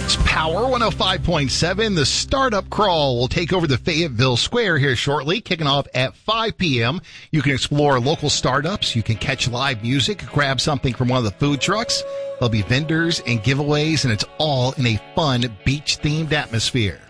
It's Power 105.7. The Startup Crawl will take over the Fayetteville Square here shortly, kicking off at 5 p.m. You can explore local startups. You can catch live music, grab something from one of the food trucks. There'll be vendors and giveaways, and it's all in a fun beach-themed atmosphere.